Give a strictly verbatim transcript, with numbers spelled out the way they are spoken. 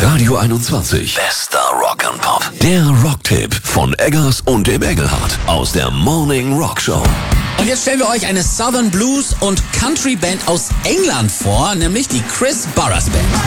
Radio einundzwanzig. Bester Rock'n'Pop. Der Rocktipp von Eggers und dem Engelhardt aus der Morning Rock Show. Und jetzt stellen wir euch eine Southern Blues und Country Band aus England vor, nämlich die Chris Burres Band.